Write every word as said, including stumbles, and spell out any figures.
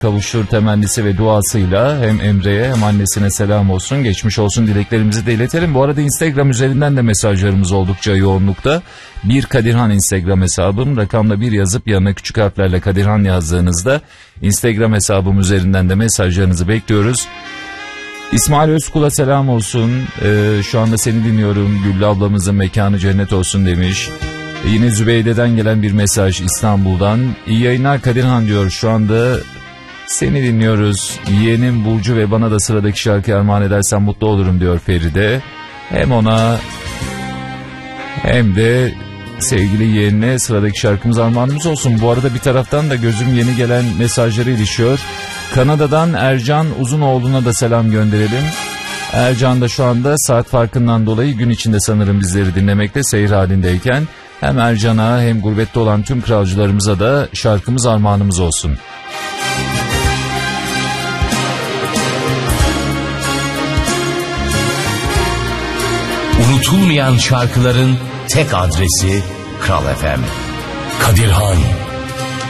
kavuştur temennisi ve duasıyla hem Emre'ye hem annesine selam olsun, geçmiş olsun dileklerimizi de iletelim. Bu arada Instagram üzerinden de mesajlarımız oldukça yoğunlukta. Bir Kadirhan Instagram hesabım, rakamla bir yazıp yanına küçük harflerle Kadirhan yazdığınızda Instagram hesabım üzerinden de mesajlarınızı bekliyoruz. İsmail Özkul'a selam olsun. Ee, şu anda seni dinliyorum. Güllü ablamızın mekanı cennet olsun demiş. Ee, yine Zübeyde'den gelen bir mesaj İstanbul'dan. İyi yayınlar Kadirhan diyor. Şu anda seni dinliyoruz. Yeğenim Burcu ve bana da sıradaki şarkı armağan edersen mutlu olurum diyor Feride. Hem ona hem de sevgili yeğenine sıradaki şarkımız armağanımız olsun. Bu arada bir taraftan da gözüm yeni gelen mesajları ilişiyor. Kanada'dan Ercan Uzunoğlu'na da selam gönderelim. Ercan da şu anda saat farkından dolayı gün içinde sanırım bizleri dinlemekte, seyir halindeyken. Hem Ercan'a hem gurbette olan tüm kralcılarımıza da şarkımız armağanımız olsun. Unutulmayan şarkıların tek adresi Kral F M. Kadirhan.